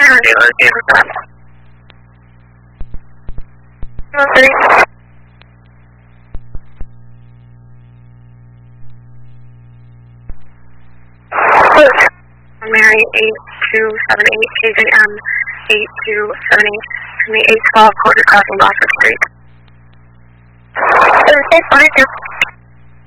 dealers, do that. Mary 8278, KJM 8278, from the 812 Quarter Crossing, Bosford Street. 642.